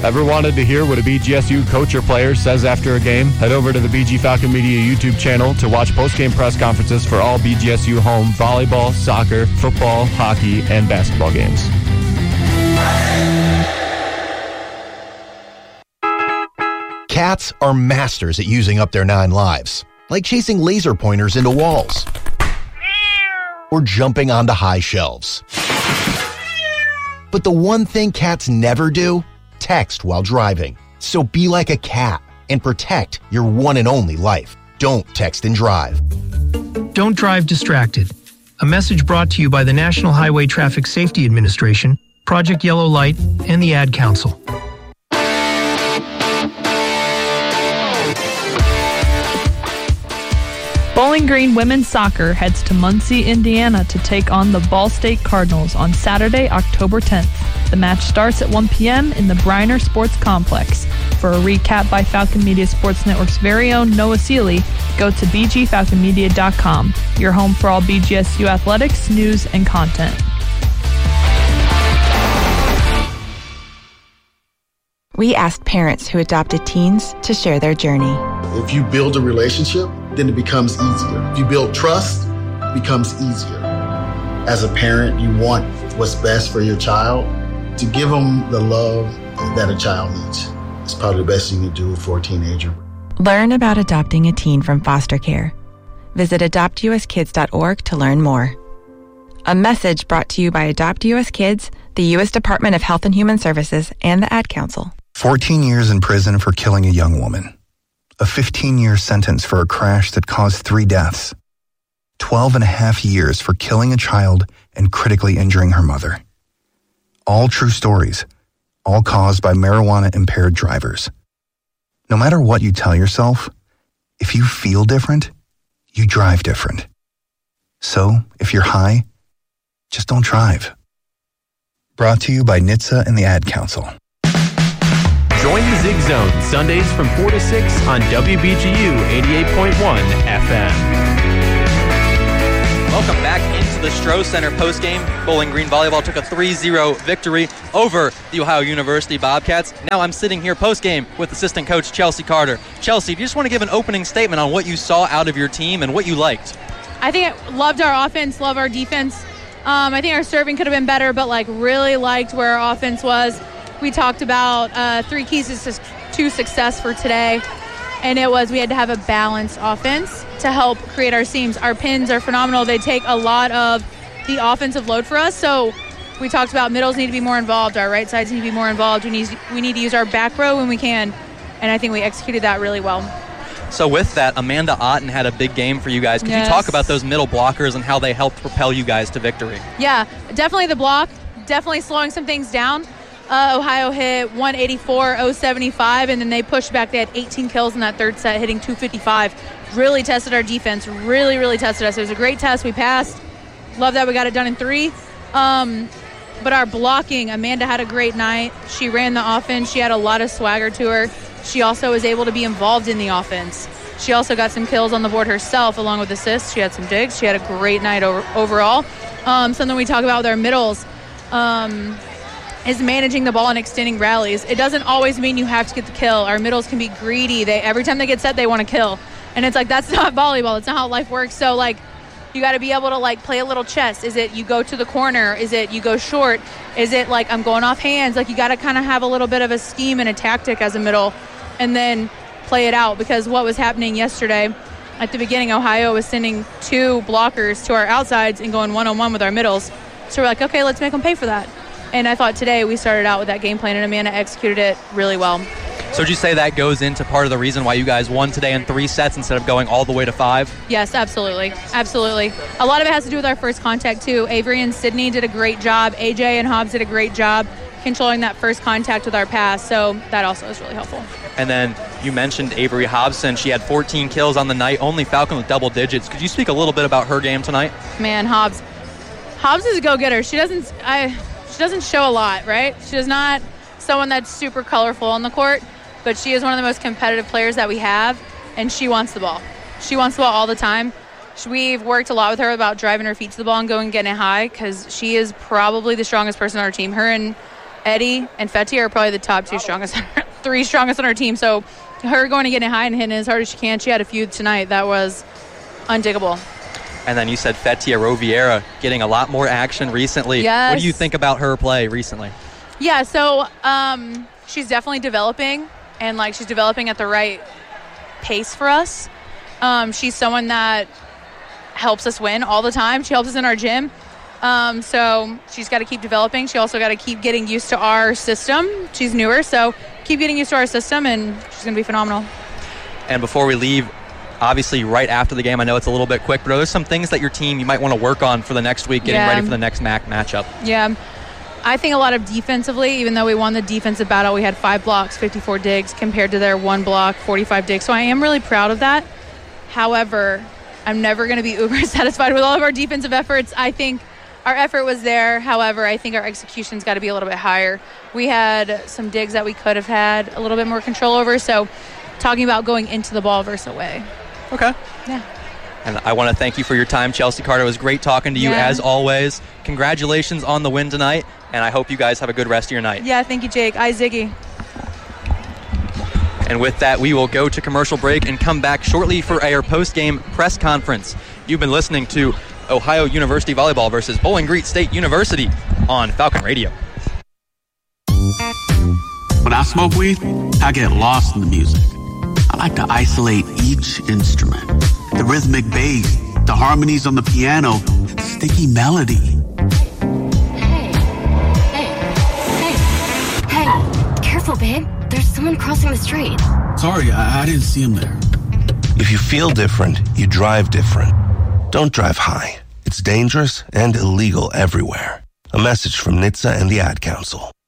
Ever wanted to hear what a BGSU coach or player says after a game? Head over to the BG Falcon Media YouTube channel to watch post-game press conferences for all BGSU home volleyball, soccer, football, hockey, and basketball games. Cats are masters at using up their 9 lives, like chasing laser pointers into walls or jumping onto high shelves. But the one thing cats never do? Text while driving. So be like a cat and protect your one and only life. Don't text and drive. Don't drive distracted. A message brought to you by the National Highway Traffic Safety Administration, Project Yellow Light, and the Ad Council. Bowling Green women's soccer heads to Muncie, Indiana to take on the Ball State Cardinals on Saturday, October 10th. The match starts at 1 p.m. in the Briner Sports Complex. For a recap by Falcon Media Sports Network's very own Noah Seeley, go to bgfalconmedia.com, your home for all BGSU athletics, news, and content. We asked parents who adopted teens to share their journey. If you build a relationship, then it becomes easier. If you build trust, it becomes easier. As a parent, you want what's best for your child. To give them the love that a child needs. It's probably the best thing you can do for a teenager. Learn about adopting a teen from foster care. Visit adoptuskids.org to learn more. A message brought to you by Adopt US Kids, the U.S. Department of Health and Human Services, and the Ad Council. 14 years in prison for killing a young woman. A 15-year sentence for a crash that caused 3 deaths. 12 and a half years for killing a child and critically injuring her mother. All true stories, all caused by marijuana-impaired drivers. No matter what you tell yourself, if you feel different, you drive different. So, if you're high, just don't drive. Brought to you by NHTSA and the Ad Council. Join the Zig Zone Sundays from 4 to 6 on WBGU 88.1 FM. Welcome back into the Stroh Center postgame. Bowling Green Volleyball took a 3-0 victory over the Ohio University Bobcats. Now I'm sitting here postgame with assistant coach Chelsea Carter. Chelsea, if you just want to give an opening statement on what you saw out of your team and what you liked. I think I loved our offense, love our defense. I think our serving could have been better, but really liked where our offense was. We talked about 3 keys to success for today, and it was we had to have a balanced offense to help create our seams. Our pins are phenomenal. They take a lot of the offensive load for us, so we talked about middles need to be more involved. Our right sides need to be more involved. We need to use our back row when we can, and I think we executed that really well. So with that, Amanda Otten had a big game for you guys. Could you talk about those middle blockers and how they helped propel you guys to victory? Yeah, definitely the block, definitely slowing some things down. Ohio hit 184-075, and then they pushed back. They had 18 kills in that third set, hitting 255. Really tested our defense, really, really tested us. It was a great test. We passed. Love that we got it done in 3. But our blocking, Amanda had a great night. She ran the offense. She had a lot of swagger to her. She also was able to be involved in the offense. She also got some kills on the board herself along with assists. She had some digs. She had a great night overall. Something we talk about with our middles is managing the ball and extending rallies. It doesn't always mean you have to get the kill. Our middles can be greedy. Every time they get set, they want to kill. And it's that's not volleyball. That's not how life works. So, you got to be able to, play a little chess. Is it you go to the corner? Is it you go short? Is it, I'm going off hands? You got to kind of have a little bit of a scheme and a tactic as a middle and then play it out. Because what was happening yesterday, at the beginning, Ohio was sending 2 blockers to our outsides and going one-on-one with our middles. So we're okay, let's make them pay for that. And I thought today we started out with that game plan, and Amanda executed it really well. So would you say that goes into part of the reason why you guys won today in 3 sets instead of going all the way to 5? Yes, absolutely. Absolutely. A lot of it has to do with our first contact, too. Avery and Sydney did a great job. AJ and Hobbs did a great job controlling that first contact with our pass, so that also is really helpful. And then you mentioned Avery Hobson. She had 14 kills on the night, only Falcon with double digits. Could you speak a little bit about her game tonight? Man, Hobbs is a go-getter. She doesn't show a lot, right? She's not someone that's super colorful on the court, but she is one of the most competitive players that we have, and she wants the ball. She wants the ball all the time. We've worked a lot with her about driving her feet to the ball and going and getting it high because she is probably the strongest person on our team. Her and Eddie and Fetty are probably the top three strongest on our team. So her going to get it high and hitting as hard as she can. She had a few tonight that was undiggable. And then you said Fetia Roviera getting a lot more action recently. Yes. What do you think about her play recently? Yeah, so she's definitely developing, and she's developing at the right pace for us. She's someone that helps us win all the time. She helps us in our gym. So she's got to keep developing. She also got to keep getting used to our system. She's newer, so keep getting used to our system, and she's going to be phenomenal. And before we leave, obviously right after the game, I know it's a little bit quick, but are there some things that your team you might want to work on for the next week, getting ready for the next MAC matchup? Yeah. I think a lot of defensively, even though we won the defensive battle, we had 5 blocks, 54 digs, compared to their 1 block, 45 digs. So I am really proud of that. However, I'm never going to be uber satisfied with all of our defensive efforts. I think our effort was there. However, I think our execution's got to be a little bit higher. We had some digs that we could have had a little bit more control over. So talking about going into the ball versus away. Okay. Yeah. And I want to thank you for your time, Chelsea Carter. It was great talking to you as always. Congratulations on the win tonight, and I hope you guys have a good rest of your night. Yeah, thank you, Jake. Ziggy. And with that, we will go to commercial break and come back shortly for our post-game press conference. You've been listening to Ohio University Volleyball versus Bowling Green State University on Falcon Radio. When I smoke weed, I get lost in the music. I like to isolate each instrument. The rhythmic bass, the harmonies on the piano, the sticky melody. Hey, careful, babe. There's someone crossing the street. Sorry, I didn't see him there. If you feel different, you drive different. Don't drive high. It's dangerous and illegal everywhere. A message from NHTSA and the Ad Council.